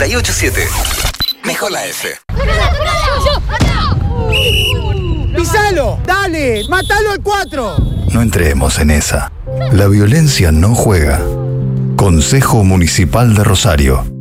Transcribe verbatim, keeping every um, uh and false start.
noventa y ocho siete. Mejor la F. ¡Pisalo! ¡Dale! ¡Mátalo al cuatro! No entremos en esa. La violencia no juega. Consejo Municipal de Rosario.